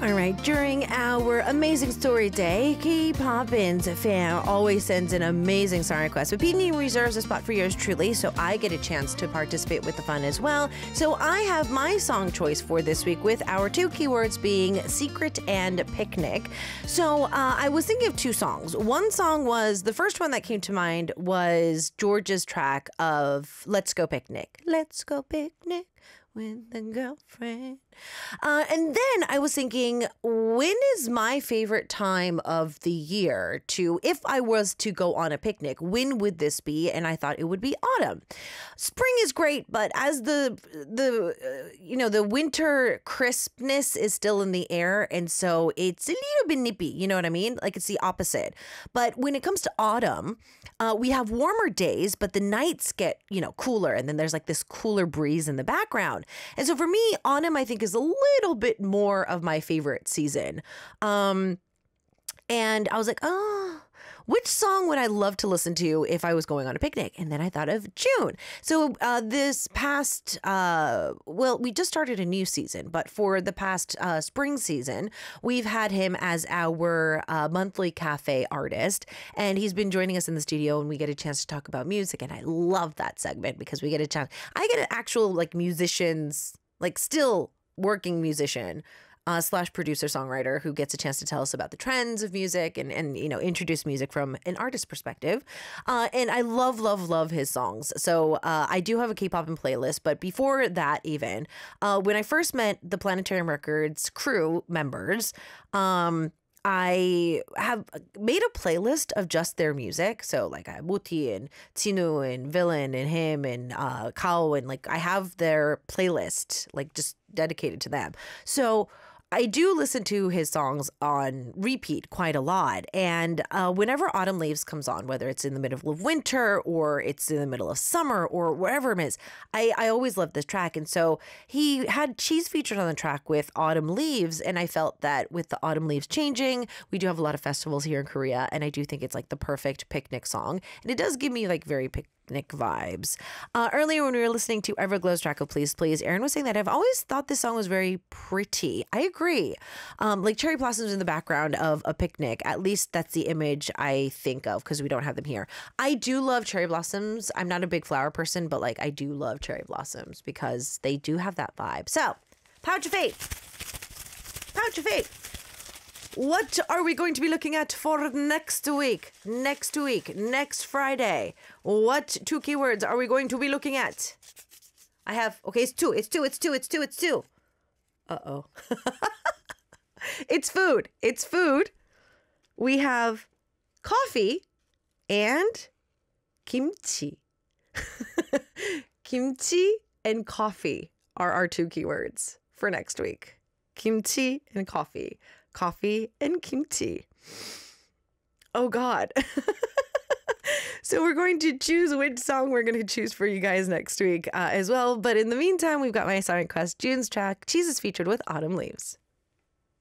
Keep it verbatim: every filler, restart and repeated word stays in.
All right, during our Amazing Story Day, Key Poppins fan always sends an amazing song request, but P D reserves a spot for yours truly, so I get a chance to participate with the fun as well. So I have my song choice for this week with our two keywords being secret and picnic. So uh, I was thinking of two songs. One song was, the first one that came to mind was George's track of Let's Go Picnic. Let's go picnic with a girlfriend. Uh, and then I was thinking, when is my favorite time of the year to, if I was to go on a picnic, when would this be? And I thought it would be autumn. Spring is great, but as the, the uh, you know, the winter crispness is still in the air. And so it's a little bit nippy, you know what I mean? Like it's the opposite. But when it comes to autumn, uh, we have warmer days, but the nights get, you know, cooler. And then there's like this cooler breeze in the background. And so for me, autumn, I think, is a little bit more of my favorite season. Um, and I was like, oh, which song would I love to listen to if I was going on a picnic? And then I thought of June. So uh, this past, uh, well, we just started a new season, but for the past uh, spring season, we've had him as our uh, monthly cafe artist. And he's been joining us in the studio and we get a chance to talk about music. And I love that segment because we get a chance. I get an actual like musicians, like still working musician uh, slash producer songwriter who gets a chance to tell us about the trends of music and, and you know, introduce music from an artist perspective. Uh, and I love, love, love his songs. So uh, I do have a K-Poppin' playlist. But before that even, uh, when I first met the Planetarium Records crew members, um, I have made a playlist of just their music. So like I have Muti and Tinu and Villain and him and uh, Kao, and like I have their playlist like just dedicated to them. So I do listen to his songs on repeat quite a lot. And uh, whenever Autumn Leaves comes on, whether it's in the middle of winter or it's in the middle of summer or wherever it is, I, I always love this track. And so he had Cheese featured on the track with Autumn Leaves. And I felt that with the Autumn Leaves changing, we do have a lot of festivals here in Korea. And I do think it's like the perfect picnic song. And it does give me like very picnic vibes. Uh, earlier when we were listening to Everglow's track of Please Please, Aaron was saying that I've always thought this song was very pretty. I agree. Um, like cherry blossoms in the background of a picnic. At least that's the image I think of because we don't have them here. I do love cherry blossoms. I'm not a big flower person, but like I do love cherry blossoms because they do have that vibe. So, Pouch of Fate. Pouch of Fate. What are we going to be looking at for next week? Next week, next Friday. What two keywords are we going to be looking at? I have, okay, it's two, it's two, it's two, it's two, it's two. Uh-oh. It's food. It's food. We have coffee and kimchi. Kimchi and coffee are our two keywords for next week. Kimchi and coffee. Coffee and kimchi. Oh, God. So we're going to choose which song we're going to choose for you guys next week uh, as well. But in the meantime, we've got my song request, June's track, Cheese is featured with Autumn Leaves.